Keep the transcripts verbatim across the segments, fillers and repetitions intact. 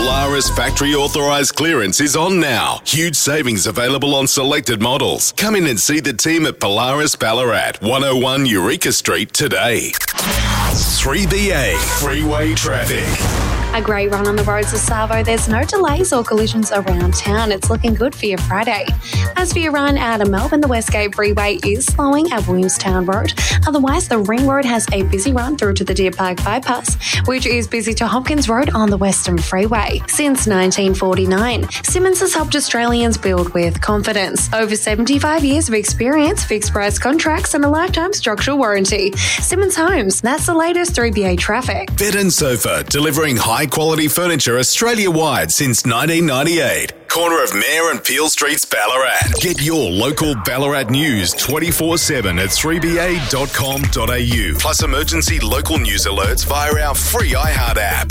Polaris factory authorised clearance is on now. Huge savings available on selected models. Come in and see the team at Polaris Ballarat, one oh one Eureka Street today. three B A Freeway Traffic. A great run on the roads of Savo. There's no delays or collisions around town. It's looking good for your Friday. As for your run out of Melbourne, the Westgate Freeway is slowing at Williamstown Road. Otherwise, the Ring Road has a busy run through to the Deer Park Bypass, which is busy to Hopkins Road on the Western Freeway. Since nineteen forty-nine, Simmons has helped Australians build with confidence. Over seventy-five years of experience, fixed price contracts and a lifetime structural warranty. Simmons Homes, that's the latest three B A traffic. Bed and Sofa, delivering high quality furniture Australia-wide since nineteen ninety-eight. Corner of Mayor and Peel Streets, Ballarat. Get your local Ballarat news twenty-four seven at three b a dot com dot a u. Plus emergency local news alerts via our free iHeart app.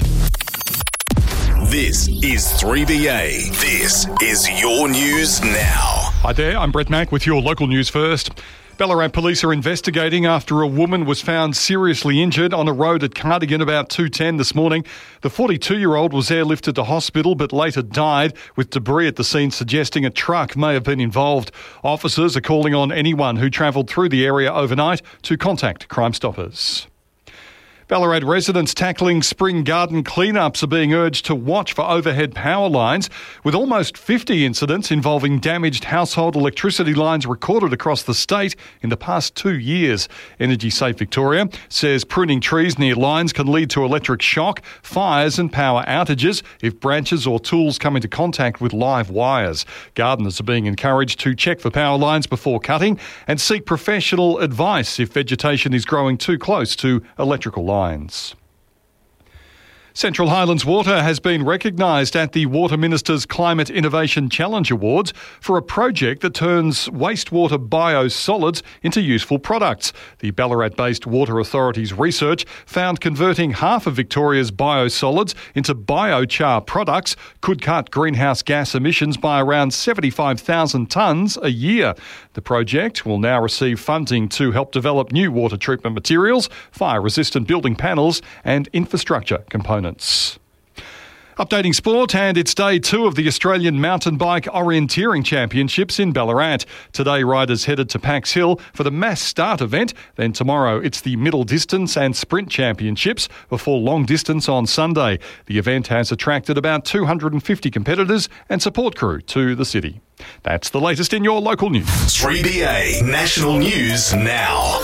This is three B A. This is your news now. Hi there, I'm Brett Mack with your local news first. Ballarat police are investigating after a woman was found seriously injured on a road at Cardigan about two ten this morning. The forty-two-year-old was airlifted to hospital but later died, with debris at the scene suggesting a truck may have been involved. Officers are calling on anyone who travelled through the area overnight to contact Crime Stoppers. Ballarat residents tackling spring garden cleanups are being urged to watch for overhead power lines, with almost fifty incidents involving damaged household electricity lines recorded across the state in the past two years. Energy Safe Victoria says pruning trees near lines can lead to electric shock, fires and power outages if branches or tools come into contact with live wires. Gardeners are being encouraged to check for power lines before cutting and seek professional advice if vegetation is growing too close to electrical lines. Lines. Central Highlands Water has been recognised at the Water Minister's Climate Innovation Challenge Awards for a project that turns wastewater biosolids into useful products. The Ballarat-based Water Authority's research found converting half of Victoria's biosolids into biochar products could cut greenhouse gas emissions by around seventy-five thousand tonnes a year. The project will now receive funding to help develop new water treatment materials, fire-resistant building panels and infrastructure components. Updating sport, and it's day two of the Australian Mountain Bike Orienteering Championships in Ballarat. Today, riders headed to Pax Hill for the mass start event. Then tomorrow, it's the middle distance and sprint championships before long distance on Sunday. The event has attracted about two hundred fifty competitors and support crew to the city. That's the latest in your local news. three B A National News Now.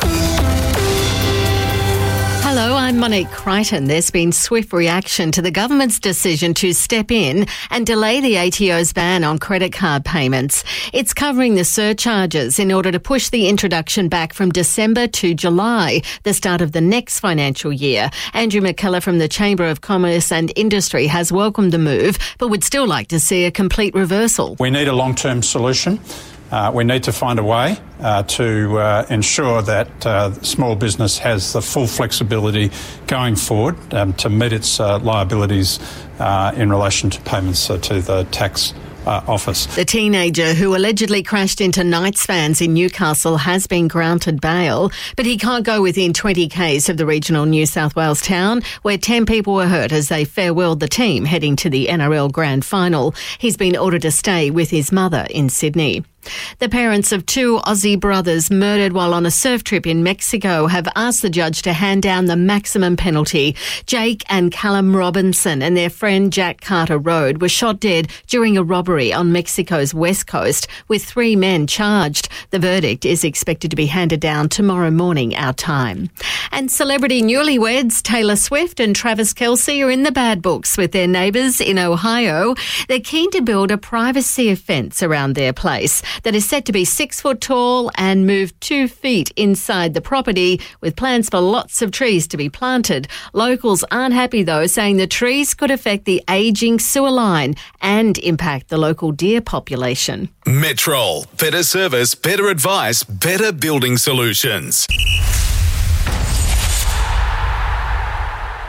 Hello, I'm Monique Crichton. There's been swift reaction to the government's decision to step in and delay the A T O's ban on credit card payments. It's covering the surcharges in order to push the introduction back from December to July, the start of the next financial year. Andrew McKellar from the Chamber of Commerce and Industry has welcomed the move, but would still like to see a complete reversal. We need a long-term solution. Uh, we need to find a way uh, to uh, ensure that uh, small business has the full flexibility going forward um, to meet its uh, liabilities uh, in relation to payments uh, to the tax Uh, office. The teenager who allegedly crashed into Knights fans in Newcastle has been granted bail, but he can't go within twenty kays of the regional New South Wales town, where ten people were hurt as they farewelled the team heading to the N R L Grand Final. He's been ordered to stay with his mother in Sydney. The parents of two Aussie brothers murdered while on a surf trip in Mexico have asked the judge to hand down the maximum penalty. Jake and Callum Robinson and their friend Jack Carter Road were shot dead during a robbery on Mexico's west coast, with three men charged. The verdict is expected to be handed down tomorrow morning our time. And celebrity newlyweds Taylor Swift and Travis Kelce are in the bad books with their neighbours in Ohio. They're keen to build a privacy fence around their place that is set to be six foot tall and move two feet inside the property, with plans for lots of trees to be planted. Locals aren't happy though, saying the trees could affect the ageing sewer line and impact the local deer population. Metrol. Better service, better advice, better building solutions.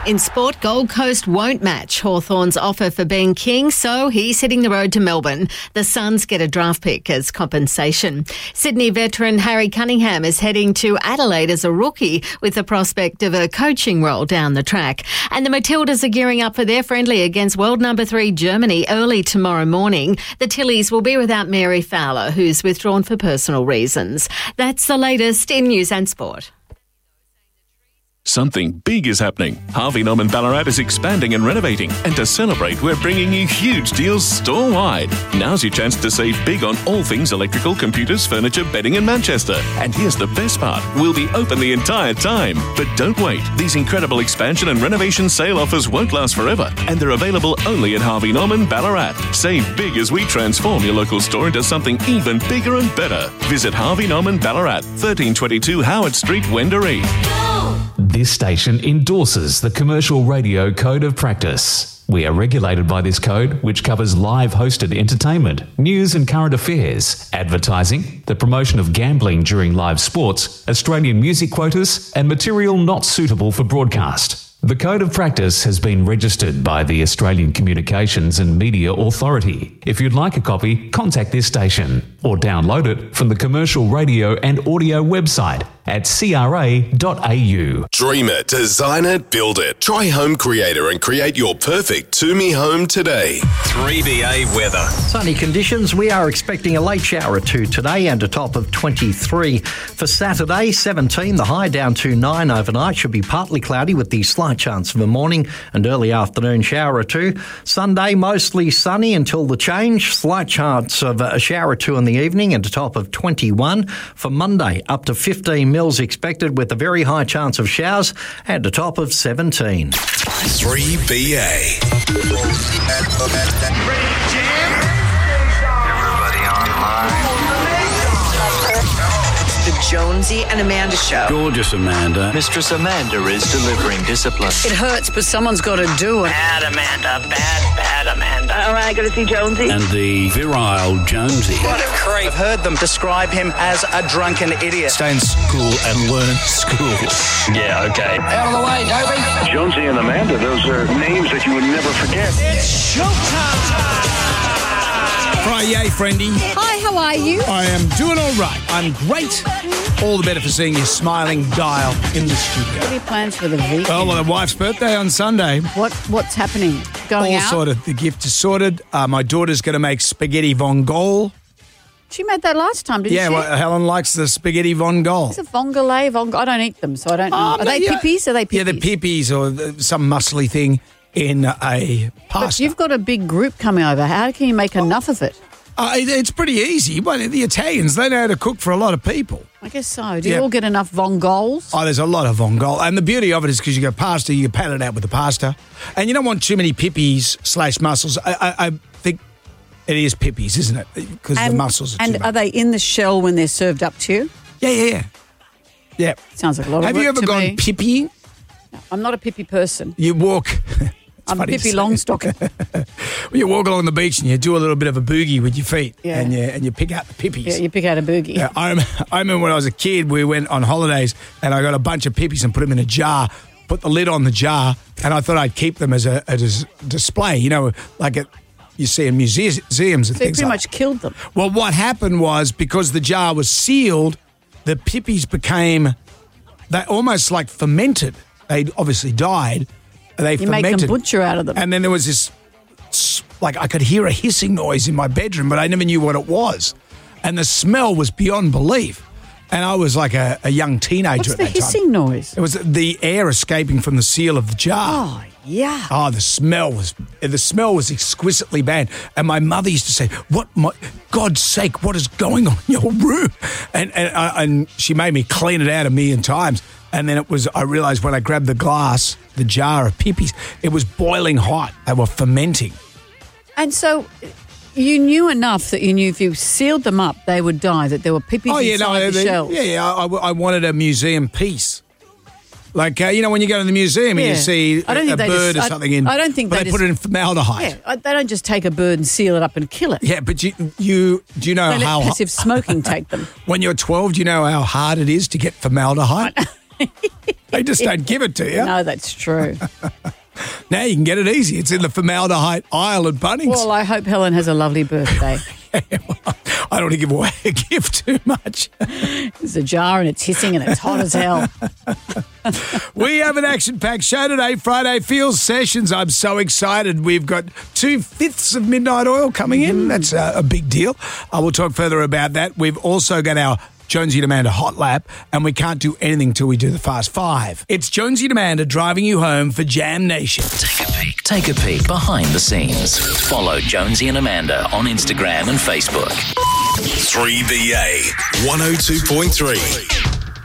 In sport, Gold Coast won't match Hawthorn's offer for Ben King, so he's hitting the road to Melbourne. The Suns get a draft pick as compensation. Sydney veteran Harry Cunningham is heading to Adelaide as a rookie with the prospect of a coaching role down the track. And the Matildas are gearing up for their friendly against world number three Germany early tomorrow morning. The Tillies will be without Mary Fowler, who's withdrawn for personal reasons. That's the latest in news and sport. Something big is happening. Harvey Norman Ballarat is expanding and renovating. And to celebrate, we're bringing you huge deals store-wide. Now's your chance to save big on all things electrical, computers, furniture, bedding in Manchester. And here's the best part. We'll be open the entire time. But don't wait. These incredible expansion and renovation sale offers won't last forever. And they're available only at Harvey Norman Ballarat. Save big as we transform your local store into something even bigger and better. Visit Harvey Norman Ballarat, thirteen twenty-two Howard Street, Wendouree. This station endorses the Commercial Radio Code of Practice. We are regulated by this code, which covers live hosted entertainment, news and current affairs, advertising, the promotion of gambling during live sports, Australian music quotas, and material not suitable for broadcast. The Code of Practice has been registered by the Australian Communications and Media Authority. If you'd like a copy, contact this station or download it from the Commercial Radio and Audio website at c r a dot a u. Dream it, design it, build it. Try Home Creator and create your perfect To-Me home today. three B A weather. Sunny conditions. We are expecting a late shower or two today and a top of twenty-three. For Saturday, seventeen, the high down to nine overnight. Should be partly cloudy with the slight chance of a morning and early afternoon shower or two. Sunday, mostly sunny until the change. Slight chance of a shower or two in the evening and a top of twenty-one. For Monday, up to fifteen mils expected with a very high chance of showers and a top of seventeen. three B A. Everybody online. The Jonesy and Amanda Show. Gorgeous Amanda. Mistress Amanda is delivering discipline. It hurts, but someone's got to do it. Bad Amanda. Bad, bad Amanda. All right, got to see Jonesy. And the virile Jonesy. What a creep. I've heard them describe him as a drunken idiot. Stay in school and learn school. Yeah, okay. Out of the way, Dobie. Jonesy and Amanda, those are names that you would never forget. It's showtime! Friday, friendy. Hi, how are you? I am doing all right. I'm great. All the better for seeing your smiling dial in the studio. What are your plans for the weekend? Oh, well, the wife's birthday on Sunday. What What's happening? Going all out? sorted. The gift is sorted. Uh, my daughter's going to make spaghetti vongole. She made that last time, didn't yeah, she? Yeah, well, Helen likes the spaghetti vongole. Is it vongole? Vong- I don't eat them, so I don't know. Um, are they yeah. pippies? Are they pippies? Yeah, they're pippies or the, some muscly thing in a pasta. But you've got a big group coming over. How can you make well, enough of it? Uh, it, it's pretty easy. But the Italians, they know how to cook for a lot of people. I guess so. Do you yeah. all get enough vongoles? Oh, there's a lot of vongole. And the beauty of it is because you got pasta, you pat it out with the pasta. And you don't want too many pippies slash mussels. I, I, I think it is pippies, isn't it? Because the mussels are And too are they in the shell when they're served up to you? Yeah, yeah, yeah. Yeah. Sounds like a lot Have of work you ever to gone me. pippying? No, I'm not a pippy person. You walk... I'm Pippi Longstocking. Well, you walk along the beach and you do a little bit of a boogie with your feet, yeah. and you and you pick out the pippies. Yeah, you pick out a boogie. Yeah, I, I remember when I was a kid, we went on holidays, and I got a bunch of pippies and put them in a jar, put the lid on the jar, and I thought I'd keep them as a, as a display, you know, like it, you see in museums and so things you pretty like much that. killed them. Well, what happened was because the jar was sealed, the pippies became, they almost like fermented. They obviously died. They you fermented. make a butcher out of them. And then there was this, like I could hear a hissing noise in my bedroom, but I never knew what it was. And the smell was beyond belief. And I was like a, a young teenager What's at the that hissing time. noise? It was the air escaping from the seal of the jar. Oh, yeah. Oh, the smell was the smell was exquisitely bad. And my mother used to say, "What, my God's sake, what is going on in your room?" And and, uh, and she made me clean it out a million times. And then it was, I realised when I grabbed the glass, the jar of pippies, it was boiling hot. They were fermenting. And so you knew enough that you knew if you sealed them up, they would die, that there were pippies oh, yeah, inside no, the they, shells. Yeah, yeah. I, I wanted a museum piece. Like, uh, you know, when you go to the museum yeah. and you see I don't a, think a bird just, or something in, I don't think but they, they put just, it in formaldehyde. Yeah, they don't just take a bird and seal it up and kill it. Yeah, but you, you do you know they how let passive smoking take them. When you're twelve, do you know how hard it is to get formaldehyde? They just don't give it to you. No, that's true. Now you can get it easy. It's in the formaldehyde aisle at Bunnings. Well, I hope Helen has a lovely birthday. I don't want to give away a gift too much. There's a jar and it's hissing and it's hot as hell. We have an action-packed show today, Friday Feels Sessions. I'm so excited. We've got two-fifths of Midnight Oil coming in. That's a, a big deal. I will talk further about that. We've also got our Jonesy and Amanda Hot Lap, and we can't do anything till we do the Fast Five. It's Jonesy and Amanda driving you home for Jam Nation. Take a peek. Take a peek behind the scenes. Follow Jonesy and Amanda on Instagram and Facebook. three B A one oh two point three.